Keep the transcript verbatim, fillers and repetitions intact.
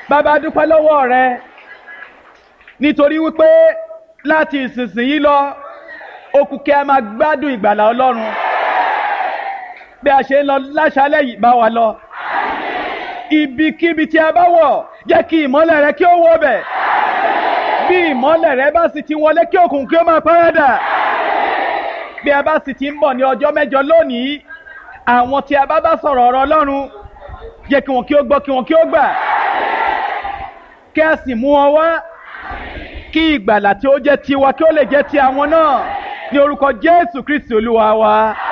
bàbá dúpẹ́ lọ́wọ́ rẹ nítorí wípé láti ìsinsìnyí lọ ó kù kí a máa gbádùn ìgbàlà Ọlọ́run bí a ṣe ń lọ láṣálẹ́ yìí bá wa lọ ibikíbi tí a bá wọ̀ jẹ́ kí ìmọ́lẹ̀ rẹ kí ó wọ̀ bẹ̀ bí ìmọ́lẹ̀ rẹ bá sì ti wọlé kí òkùnkùn kí ó máa paradà bí a bá sì ti ń bọ̀ ní ọjọ́ mẹ́jọ lónìí àwọn tí a bá bá sọ̀rọ̀ ọ̀rọ̀ Ọlọ́run jẹ́ kí wọn kí ó gbọ́ kí wọn kí ó gbà kí a sì mú wọn wá kí ìgbàlà tí ó jẹ́ tiwa kí ó lè jẹ́ ti àwọn náà ní orúkọ Jésù Kristi Olúwa wa.